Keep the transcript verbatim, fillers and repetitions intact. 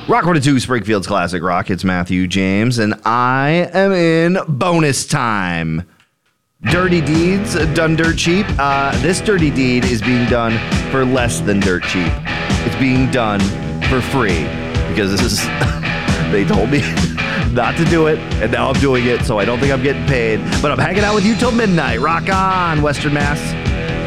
Rock one oh two, Springfield's Classic Rock. It's Matthew James, and I am in bonus time. Dirty deeds done dirt cheap. Uh, this dirty deed is being done for less than dirt cheap. It's being done for free because this is, they told me not to do it, and now I'm doing it, so I don't think I'm getting paid. But I'm hanging out with you till midnight. Rock on, Western Mass.